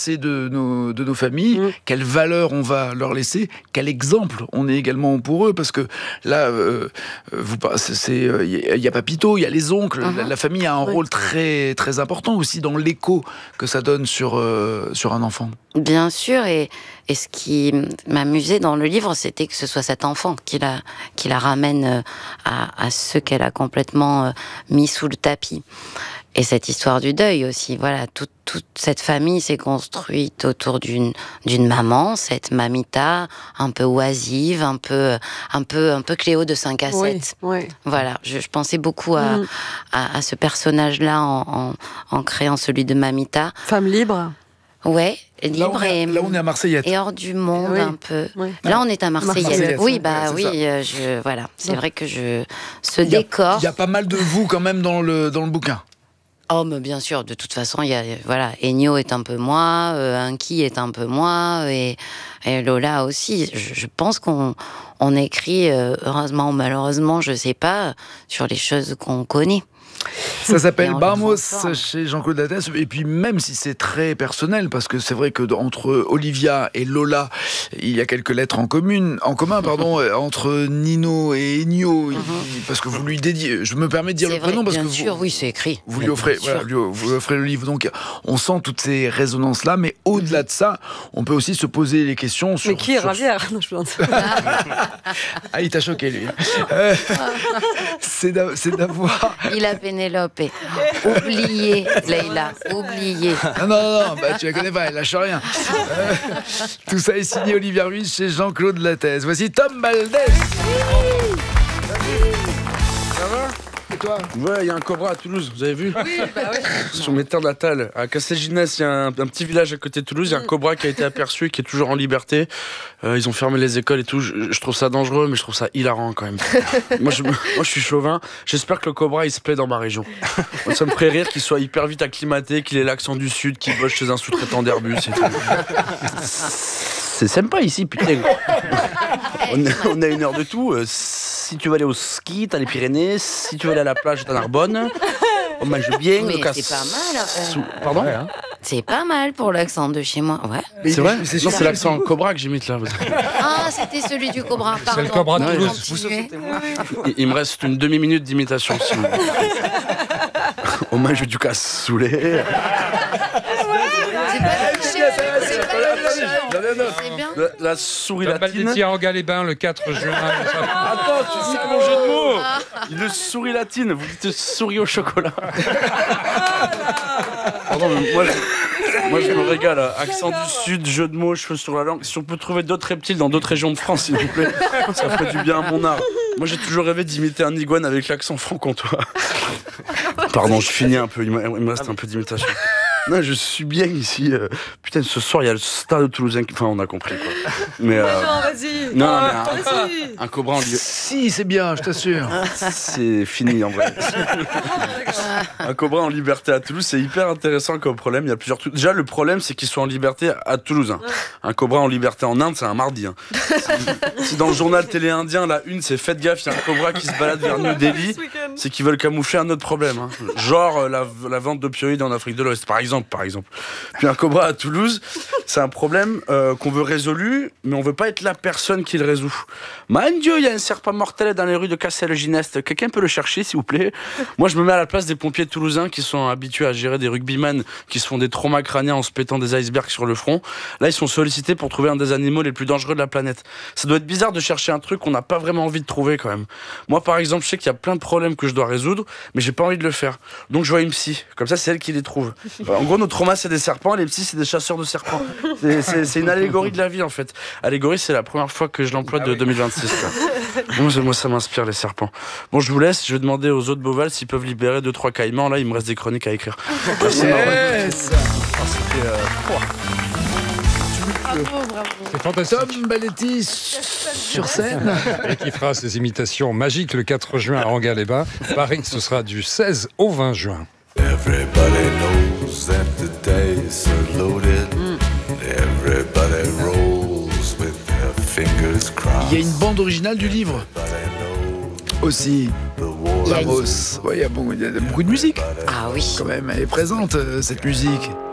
passé de nos familles, quelles valeurs on va leur laisser, quel exemple on est également pour eux, parce que là, il y a Papito, il y a les oncles, la famille a un rôle très, très important aussi dans l'écho que ça donne sur un enfant. Bien sûr, et ce qui m'amusait dans le livre, c'était que ce soit cet enfant qui la ramène à ce qu'elle a complètement mis sous le tapis. Et cette histoire du deuil aussi, voilà, toute cette famille s'est construite autour d'une maman, cette mamita, un peu oisive, un peu Cléo de 5 à 7. Oui. Voilà, je pensais beaucoup à ce personnage-là en créant celui de mamita. Femme libre. Ouais, libre là on est à Marseillette. Et hors du monde un peu. Oui. Là on est à Marseillette. Oui, voilà. C'est vrai que ce décor. Il y a pas mal de vous quand même dans le bouquin. Oh, mais bien sûr, de toute façon, Ennio est un peu moi, Inky est un peu moi, et Lola aussi. Je pense qu'on écrit, heureusement ou malheureusement, je sais pas, sur les choses qu'on connaît. Ça s'appelle Vamos chez Jean-Claude Lattès. Et puis même si c'est très personnel, parce que c'est vrai que entre Olivia et Lola, il y a quelques lettres en commun, entre Nino et Ennio, parce que vous lui dédiez. Je me permets de dire le prénom parce que bien sûr, oui, c'est écrit. Vous lui offrez, vous offrez le livre. Donc on sent toutes ces résonances-là, mais au-delà de ça, on peut aussi se poser les questions sur. Mais qui est Ravière? Non, je pense. Ah, il t'a choqué lui. C'est d'avoir. Il a Pénélope. Oublié, Leïla, oublié. Non, tu la connais pas, elle lâche rien. Tout ça est signé Olivia Ruiz chez Jean-Claude Lattès. Voici Tom Valdez. Ça va? Et toi? Ouais, il y a un cobra à Toulouse, vous avez vu? Oui, Sur mes terres de la Talle. À Castelginès, il y a un petit village à côté de Toulouse, il y a un cobra qui a été aperçu et qui est toujours en liberté. Ils ont fermé les écoles et tout. Je trouve ça dangereux, mais je trouve ça hilarant quand même. moi, je suis chauvin. J'espère que le cobra, il se plaît dans ma région. Moi, ça me ferait rire qu'il soit hyper vite acclimaté, qu'il ait l'accent du Sud, qu'il bosse chez un sous-traitant d'Airbus et tout. C'est sympa ici, putain. On a 1 heure de tout. Si tu veux aller au ski, t'as les Pyrénées. Si tu veux aller à la plage, t'as Narbonne. On mange bien. Mais c'est pas mal. Pardon? C'est pas mal pour l'accent de chez moi. Ouais. Mais c'est vrai? Non, c'est l'accent cobra que j'imite là. Ah, c'était celui du cobra. Pardon. C'est le cobra de Toulouse. Il me reste une demi-minute d'imitation. Si on mange du cassoulet. La souris latine. En Galébin le 4 juin. Attends, tu sais mon jeu de mots. Une souris latine, vous dites souris au chocolat. Pardon, moi je me régale. Accent du Sud, jeu de mots, cheveux sur la langue. Si on peut trouver d'autres reptiles dans d'autres régions de France, s'il vous plaît, ça ferait du bien à mon art. Moi j'ai toujours rêvé d'imiter un iguane avec l'accent franc-comtois. Pardon, je finis un peu, il me reste un peu d'imitation. Non, je suis bien ici. Putain, ce soir, il y a le stade toulousain. Enfin, on a compris, quoi. Mais, non, vas-y. Non, mais un cobra en lieu. Si, c'est bien, je t'assure. C'est fini, en vrai. Un cobra en liberté à Toulouse, c'est hyper intéressant comme problème. Il y a plusieurs trucs. Déjà, le problème, c'est qu'ils soient en liberté à Toulouse. Hein. Un cobra en liberté en Inde, c'est un mardi. Hein. Si dans le journal télé indien, la une, c'est faites gaffe, il y a un cobra qui se balade vers New Delhi, c'est qu'ils veulent camoufler un autre problème. Hein. Genre la vente d'opioïdes en Afrique de l'Ouest, par exemple. Puis un cobra à Toulouse, c'est un problème qu'on veut résolu, mais on veut pas être la personne qui le résout. Mon Dieu, il y a un serpent mortel dans les rues de Castelginest. Quelqu'un peut le chercher, s'il vous plaît? Moi, je me mets à la place des pompiers toulousains qui sont habitués à gérer des rugbyman qui se font des traumas crâniens en se pétant des icebergs sur le front. Là, ils sont sollicités pour trouver un des animaux les plus dangereux de la planète. Ça doit être bizarre de chercher un truc qu'on n'a pas vraiment envie de trouver, quand même. Moi, par exemple, je sais qu'il y a plein de problèmes que je dois résoudre, mais j'ai pas envie de le faire. Donc, je vois une psy. Comme ça, c'est elle qui les trouve. En gros, nos traumas, c'est des serpents, les psys, c'est des chasseurs de serpents. C'est une allégorie de la vie, en fait. Allégorie, c'est la première fois que je l'emploie de 2026. Moi, ça m'inspire, les serpents. Bon, je vous laisse. Je vais demander aux autres Beauval s'ils peuvent libérer 2-3 caïmans. Là, il me reste des chroniques à écrire. Merci, yes. Bravo. C'est fantastique. Tom Balletti sur scène. Et qui fera ses imitations magiques le 4 juin à Anguin-les-Bains. Paris, ce sera du 16 au 20 juin. Everybody knows that the dice are loaded. Everybody rolls with their fingers crossed. Il y a une bande originale du livre aussi. Ramos. Ouais, il y a beaucoup de musique. Ah oui. Quand même, elle est présente, cette musique.